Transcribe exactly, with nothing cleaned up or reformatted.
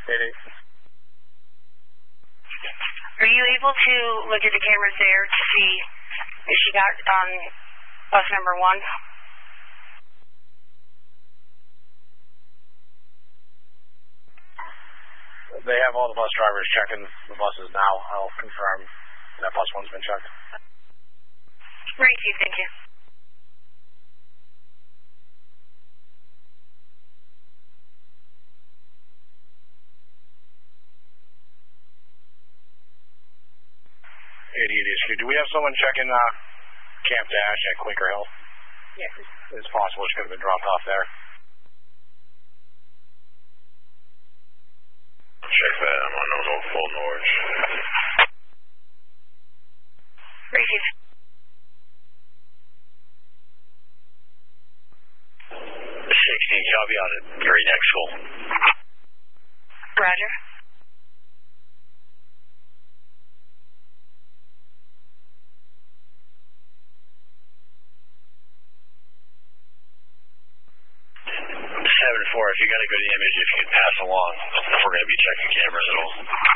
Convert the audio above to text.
Are you able to look at the cameras there to see if she got on bus number one? They have all the bus drivers checking the buses now. I'll confirm that bus one's been checked. Great, thank you. eighty-eight H Q. Do we have someone checking uh, Camp Dash at Quaker Hill? Yes. It's possible she could have been dropped off there. Check that. I'm on those old full Norge. Receive. sixteen, I'll be on at very next school. Roger. seven four, if you're going to go to the image, if you can pass along, if we're going to be checking cameras at all.